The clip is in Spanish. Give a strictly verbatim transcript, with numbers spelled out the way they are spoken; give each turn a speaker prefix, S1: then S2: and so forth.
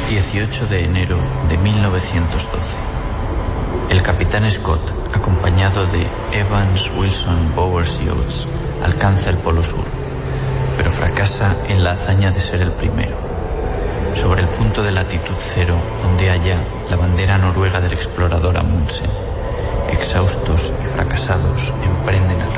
S1: dieciocho de enero de mil novecientos doce. El capitán Scott, acompañado de Evans, Wilson, Bowers y Oates, alcanza el Polo Sur, pero fracasa en la hazaña de ser el primero. Sobre el punto de latitud cero, ondea ya la bandera noruega del explorador Amundsen. Exhaustos y fracasados, emprenden el